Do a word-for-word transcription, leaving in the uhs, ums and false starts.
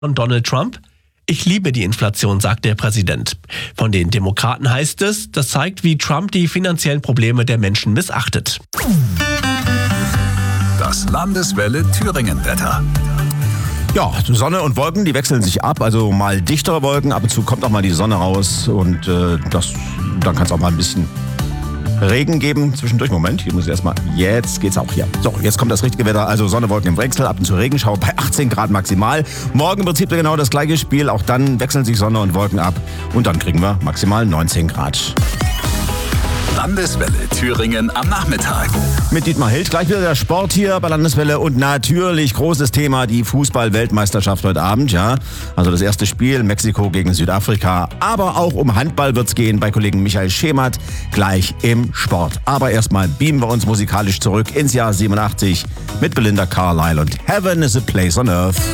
von Donald Trump? Ich liebe die Inflation, sagt der Präsident. Von den Demokraten heißt es, das zeigt, wie Trump die finanziellen Probleme der Menschen missachtet. Das Landeswelle Thüringen-Wetter. Ja, Sonne und Wolken, die wechseln sich ab, also mal dichtere Wolken, ab und zu kommt auch mal die Sonne raus und äh, das, dann kann es auch mal ein bisschen Regen geben zwischendurch. Moment, hier muss ich erstmal, jetzt geht's auch hier. So, jetzt kommt das richtige Wetter, also Sonne, Wolken im Wechsel, ab und zu Regenschauer bei achtzehn Grad maximal. Morgen im Prinzip genau das gleiche Spiel, auch dann wechseln sich Sonne und Wolken ab und dann kriegen wir maximal neunzehn Grad. Landeswelle Thüringen am Nachmittag. Mit Dietmar Hild gleich wieder der Sport hier bei Landeswelle und natürlich großes Thema die Fußball-Weltmeisterschaft heute Abend. Ja, also das erste Spiel Mexiko gegen Südafrika, aber auch um Handball wird's gehen bei Kollegen Michael Schemert gleich im Sport. Aber erstmal beamen wir uns musikalisch zurück ins Jahr siebenundachtzig mit Belinda Carlisle und Heaven is a Place on Earth.